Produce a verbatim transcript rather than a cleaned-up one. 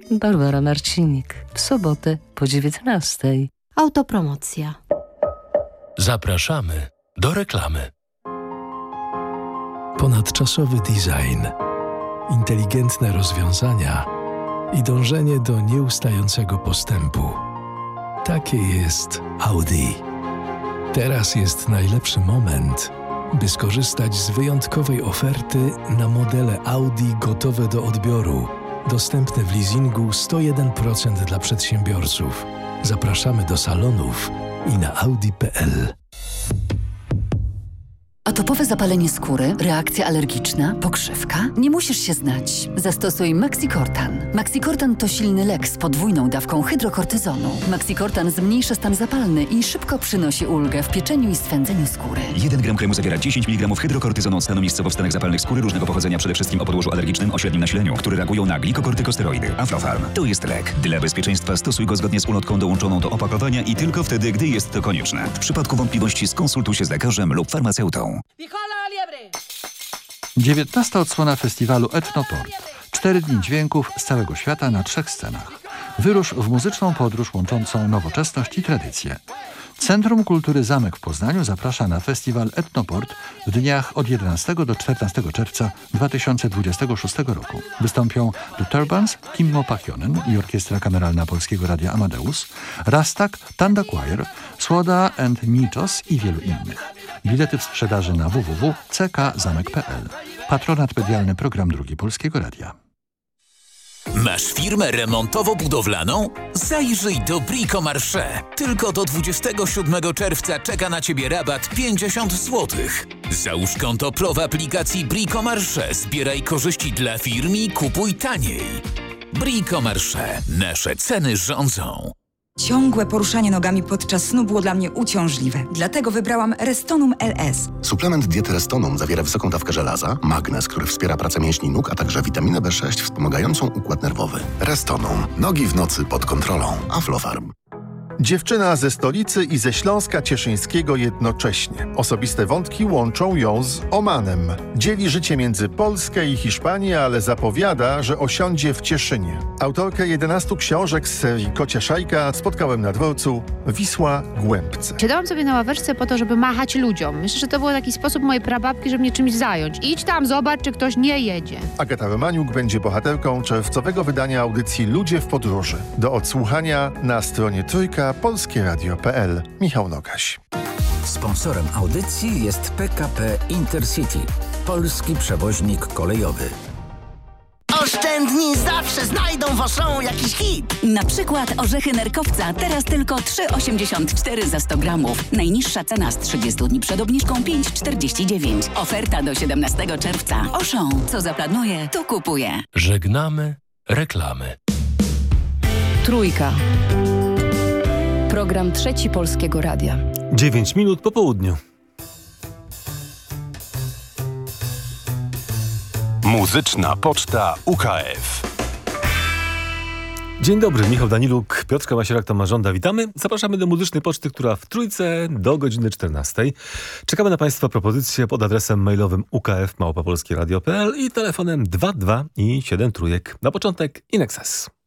Barbara Marcinik. W sobotę po dziewiętnastej. Autopromocja. Zapraszamy do reklamy. Ponadczasowy design, inteligentne rozwiązania i dążenie do nieustającego postępu. Takie jest Audi. Teraz jest najlepszy moment, by skorzystać z wyjątkowej oferty na modele Audi gotowe do odbioru. Dostępne w leasingu sto jeden procent dla przedsiębiorców. Zapraszamy do salonów i na audi kropka p l. Atopowe zapalenie skóry, reakcja alergiczna, pokrzywka? Nie musisz się znać. Zastosuj Maxicortan. Maxicortan to silny lek z podwójną dawką hydrokortyzonu. Maxicortan zmniejsza stan zapalny i szybko przynosi ulgę w pieczeniu i swędzeniu skóry. jeden gram kremu zawiera dziesięć miligramów hydrokortyzonu od stanu miejscowo w stanach zapalnych skóry różnego pochodzenia, przede wszystkim o podłożu alergicznym o średnim nasileniu, które reagują na glikokortykosteroidy. Aflofarm to jest lek. Dla bezpieczeństwa stosuj go zgodnie z ulotką dołączoną do opakowania i tylko wtedy, gdy jest to konieczne. W przypadku wątpliwości skonsultuj się z lekarzem lub farmaceutą. dziewiętnasta odsłona festiwalu Etnoport. Cztery dni dźwięków z całego świata na trzech scenach. Wyrusz w muzyczną podróż łączącą nowoczesność i tradycję. Centrum Kultury Zamek w Poznaniu zaprasza na festiwal Etnoport w dniach od jedenastego do czternastego czerwca dwa tysiące dwudziestego szóstego roku. Wystąpią The Turbans, Kimmo Pachionen i Orkiestra Kameralna Polskiego Radia Amadeus, Rastak, Tanda Choir, Słoda and Mitos i wielu innych. Bilety w sprzedaży na w w w kropka c k zamek kropka p l. Patronat medialny Program Drugi Polskiego Radia. Masz firmę remontowo-budowlaną? Zajrzyj do Brico Marché. Tylko do dwudziestego siódmego czerwca czeka na Ciebie rabat pięćdziesiąt złotych. Załóż konto pro w aplikacji Brico Marché. Zbieraj korzyści dla firm i kupuj taniej. Brico Marché. Nasze ceny rządzą. Ciągłe poruszanie nogami podczas snu było dla mnie uciążliwe. Dlatego wybrałam Restonum L S. Suplement diety Restonum zawiera wysoką dawkę żelaza, magnez, który wspiera pracę mięśni nóg, a także witaminę B sześć wspomagającą układ nerwowy. Restonum. Nogi w nocy pod kontrolą. Aflofarm. Dziewczyna ze stolicy i ze Śląska Cieszyńskiego jednocześnie. Osobiste wątki łączą ją z Omanem. Dzieli życie między Polskę i Hiszpanię, ale zapowiada, że osiądzie w Cieszynie. Autorkę jedenastu książek z serii Kocia Szajka spotkałem na dworcu Wisła Głębce. Siadałam sobie na ławeczce po to, żeby machać ludziom. Myślę, że to był taki sposób mojej prababki, żeby mnie czymś zająć. Idź tam, zobacz, czy ktoś nie jedzie. Agata Romaniuk będzie bohaterką czerwcowego wydania audycji Ludzie w podróży. Do odsłuchania na stronie trójka polskie radio kropka p l. Michał Nogaś. Sponsorem audycji jest P K P Intercity, polski przewoźnik kolejowy. Oszczędni zawsze znajdą w Auchan jakiś hit. Na przykład orzechy nerkowca teraz tylko trzy osiemdziesiąt cztery za sto gramów. Najniższa cena z trzydziestu dni przed obniżką pięć czterdzieści dziewięć. Oferta do siedemnastego czerwca. Auchan. Co zaplanuje, to kupuje. Żegnamy reklamy. Trójka. Program Trzeci Polskiego Radia. dziewięć minut po południu. Muzyczna Poczta U K F. Dzień dobry, Michał Daniluk, Piotrka Masierak, Tomasz Żąda. Witamy. Zapraszamy do Muzycznej Poczty, która w Trójce do godziny czternastej. Czekamy na Państwa propozycje pod adresem mailowym u k f małpa polskie radio kropka p l i telefonem dwa dwa i siedem trójek. Na początek In Excess.